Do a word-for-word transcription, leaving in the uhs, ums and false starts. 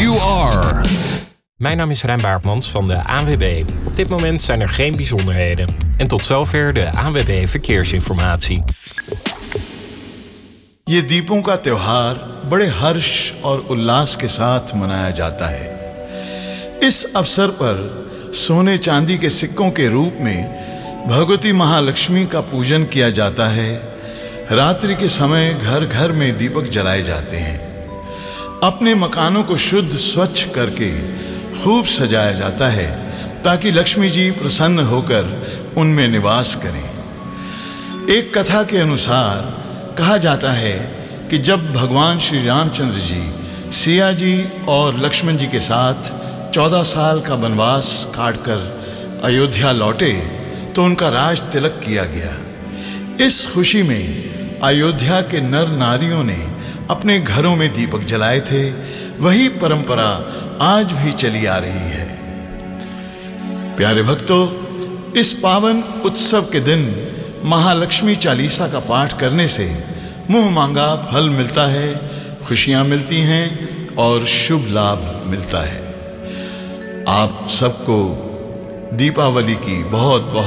you are. Mijn naam is Rijn Baartmans van de A N W B. Op dit moment zijn er geen bijzonderheden. En tot zover de A N W B Verkeersinformatie. ये दीपों का त्योहार बड़े हर्ष और उल्लास के साथ मनाया जाता है। इस अवसर पर सोने चांदी के सिक्कों के रूप में भगवती महालक्ष्मी का पूजन किया जाता है। रात्रि के समय घर घर में दीपक जलाए जाते हैं। अपने मकानों को शुद्ध स्वच्छ करके खूब सजाया जाता है ताकि लक्ष्मी जी प्रसन्न होकर उनमें निवास करें। एक कथा के अनुसार कहा जाता है कि जब भगवान श्री रामचंद्र जी सिया जी और लक्ष्मण जी के साथ चौदह साल का वनवास काटकर अयोध्या लौटे तो उनका राज तिलक किया गया। इस खुशी में अयोध्या के नर नारियों ने अपने घरों में दीपक जलाए थे। वही परंपरा आज भी चली आ रही है। प्यारे भक्तों, इस पावन उत्सव के दिन महालक्ष्मी चालीसा का पाठ करने से मुंह मांगा फल मिलता है, खुशियां मिलती हैं और शुभ लाभ मिलता है। आप सबको दीपावली की बहुत बहुत